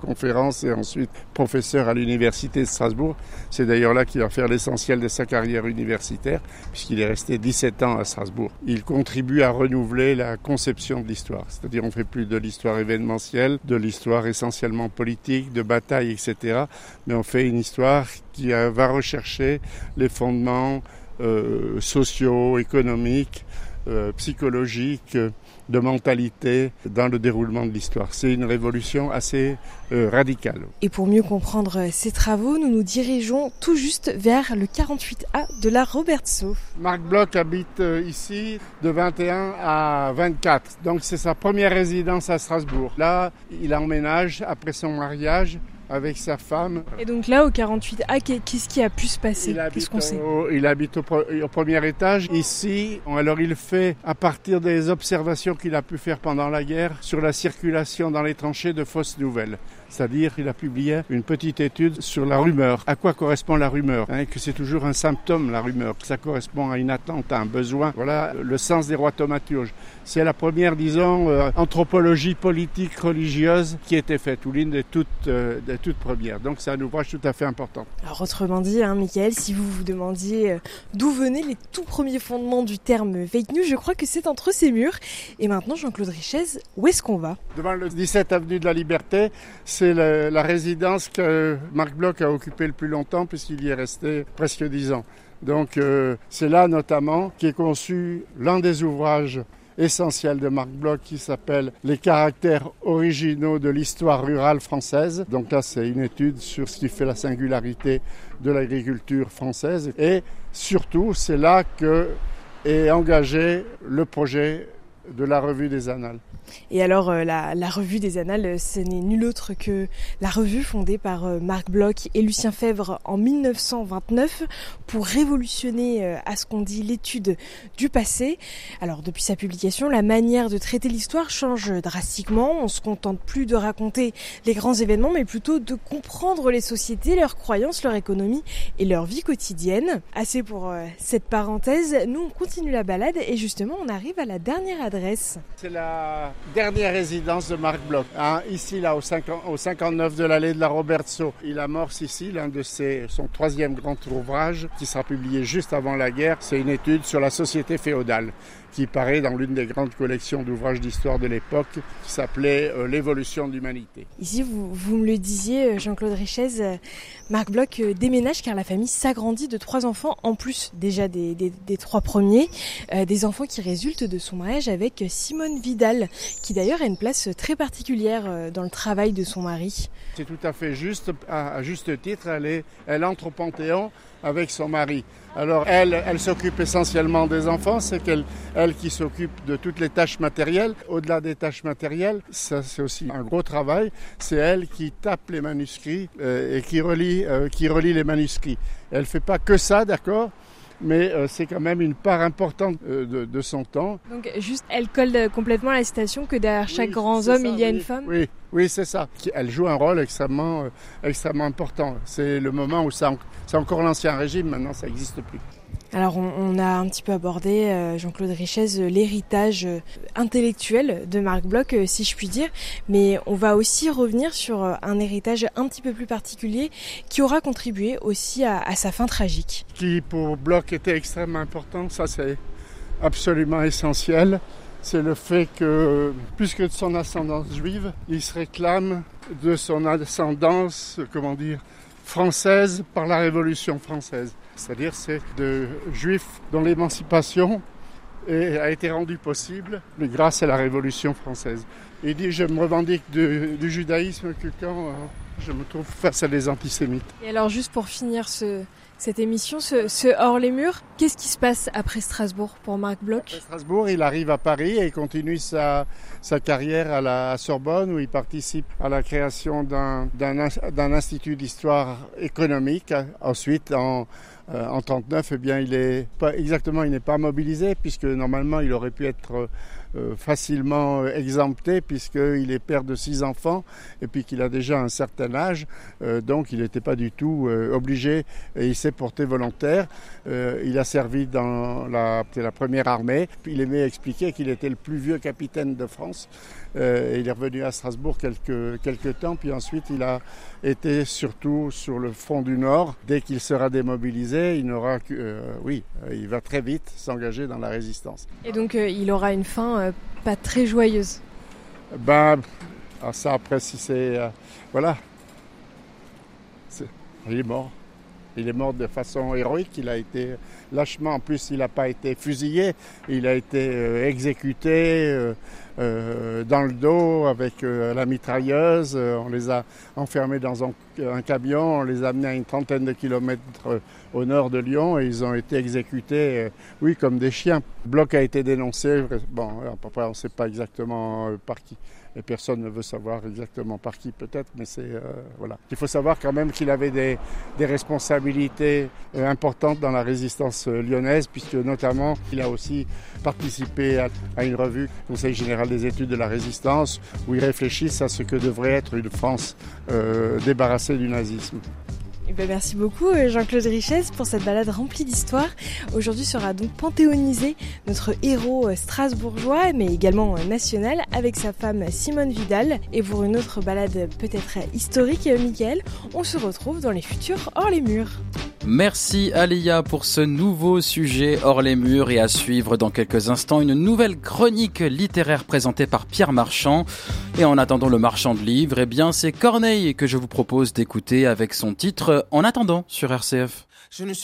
conférences et ensuite professeur à l'université de Strasbourg. C'est d'ailleurs là qu'il va faire l'essentiel de sa carrière universitaire, puisqu'il est resté 17 ans à Strasbourg. Il contribue à renouveler la conception de l'histoire, c'est-à-dire on ne fait plus de l'histoire événementielle, de l'histoire essentiellement politique, de bataille, etc. Mais on fait une histoire qui va rechercher les fondements sociaux, économiques, psychologiques, de mentalité dans le déroulement de l'histoire. C'est une révolution assez radicale. Et pour mieux comprendre ces travaux, nous nous dirigeons tout juste vers le 48A de la Robertsau. Marc Bloch habite ici de 21 à 24. Donc c'est sa première résidence à Strasbourg. Là, il emménage après son mariage avec sa femme. Et donc là, au 48A, qu'est-ce qui a pu se passer? Qu'est-ce qu'on sait? Il habite au premier étage. Ici, alors il fait, à partir des observations qu'il a pu faire pendant la guerre, sur la circulation dans les tranchées de fausses nouvelles. C'est-à-dire qu'il a publié une petite étude sur la rumeur. À quoi correspond la rumeur? Que c'est toujours un symptôme, la rumeur. Ça correspond à une attente, à un besoin. Voilà le sens des rois thaumaturges. C'est la première, disons, anthropologie politique religieuse qui a été faite, ou l'une des toutes premières. Donc c'est un ouvrage tout à fait important. Alors autrement dit, Michael, si vous vous demandiez d'où venaient les tout premiers fondements du terme fake news, je crois que c'est entre ces murs. Et maintenant, Jean-Claude Richez, où est-ce qu'on va? Devant le 17 avenue de la Liberté, c'est la résidence que Marc Bloch a occupée le plus longtemps puisqu'il y est resté presque 10 ans. Donc c'est là notamment qu'est conçu l'un des ouvrages essentiels de Marc Bloch qui s'appelle « Les caractères originaux de l'histoire rurale française ». Donc là, c'est une étude sur ce qui fait la singularité de l'agriculture française. Et surtout, c'est là qu'est engagé le projet de la Revue des Annales. Et alors, la Revue des Annales, ce n'est nul autre que la revue fondée par Marc Bloch et Lucien Febvre en 1929 pour révolutionner, à ce qu'on dit, l'étude du passé. Alors, depuis sa publication, la manière de traiter l'histoire change drastiquement. On se contente plus de raconter les grands événements, mais plutôt de comprendre les sociétés, leurs croyances, leur économie et leur vie quotidienne. Assez pour cette parenthèse. Nous, on continue la balade et justement, on arrive à la dernière adresse. C'est la dernière résidence de Marc Bloch, ici là au 59 de l'allée de la Robertsau. Il amorce ici son troisième grand ouvrage qui sera publié juste avant la guerre. C'est une étude sur la société féodale qui paraît dans l'une des grandes collections d'ouvrages d'histoire de l'époque qui s'appelait L'évolution de l'humanité. Ici, vous me le disiez, Jean-Claude Richez, Marc Bloch déménage car la famille s'agrandit de 3 enfants, en plus déjà des 3 premiers, des enfants qui résultent de son mariage avec Simone Vidal, qui d'ailleurs a une place très particulière dans le travail de son mari. C'est tout à fait juste, à juste titre, elle entre au Panthéon avec son mari. Alors elle s'occupe essentiellement des enfants, c'est elle qui s'occupe de toutes les tâches matérielles. Au-delà des tâches matérielles, ça c'est aussi un gros travail, c'est elle qui tape les manuscrits et qui relit les manuscrits. Elle ne fait pas que ça, d'accord ? Mais c'est quand même une part importante de son temps. Donc juste, elle colle complètement la citation que derrière chaque grand homme, il y a une femme. Oui, c'est ça. Elle joue un rôle extrêmement important. C'est le moment où c'est encore l'Ancien Régime, maintenant ça n'existe plus. Alors on a un petit peu abordé, Jean-Claude Richez, l'héritage intellectuel de Marc Bloch, si je puis dire, mais on va aussi revenir sur un héritage un petit peu plus particulier qui aura contribué aussi à sa fin tragique. Qui pour Bloch était extrêmement important, ça c'est absolument essentiel, c'est le fait que, plus que de son ascendance juive, il se réclame de son ascendance, française par la Révolution française. C'est-à-dire c'est de juifs dont l'émancipation a été rendue possible grâce à la Révolution française. Il dit « Je me revendique du judaïsme que quand je me trouve face à des antisémites ». Et alors juste pour finir cette émission, ce hors les murs, qu'est-ce qui se passe après Strasbourg pour Marc Bloch ? Après Strasbourg, il arrive à Paris et il continue sa carrière à la Sorbonne où il participe à la création d'un institut d'histoire économique. Ensuite, en 1939, il n'est pas mobilisé puisque normalement il aurait pu être facilement exempté puisqu'il est père de 6 enfants et puis qu'il a déjà un certain âge, donc il n'était pas du tout obligé et il s'est porté volontaire. Il a servi dans la première armée. Il aimait expliquer qu'il était le plus vieux capitaine de France Il est revenu à Strasbourg quelques temps, puis ensuite il a été surtout sur le front du Nord. Dès qu'il sera démobilisé, il va très vite s'engager dans la résistance. Et donc il aura une fin pas très joyeuse. Ça après si c'est... il est mort. Il est mort de façon héroïque, il a été lâchement, en plus il n'a pas été fusillé, il a été exécuté dans le dos avec la mitrailleuse, on les a enfermés dans un camion, on les a amenés à une trentaine de kilomètres au nord de Lyon et ils ont été exécutés, comme des chiens. Le bloc a été dénoncé, à peu près on ne sait pas exactement par qui. Et personne ne veut savoir exactement par qui peut-être, mais Il faut savoir quand même qu'il avait des responsabilités importantes dans la résistance lyonnaise, puisque notamment il a aussi participé à une revue, Conseil général des études de la résistance, où il réfléchissent à ce que devrait être une France débarrassée du nazisme. Merci beaucoup Jean-Claude Richesse pour cette balade remplie d'histoire. Aujourd'hui sera donc panthéonisé notre héros strasbourgeois mais également national avec sa femme Simone Vidal. Et pour une autre balade peut-être historique, Mickaël, on se retrouve dans les futurs Hors les Murs. Merci Alia pour ce nouveau sujet Hors les Murs, et à suivre dans quelques instants une nouvelle chronique littéraire présentée par Pierre Marchand. Et en attendant le marchand de livres, c'est Corneille que je vous propose d'écouter avec son titre En attendant sur RCF.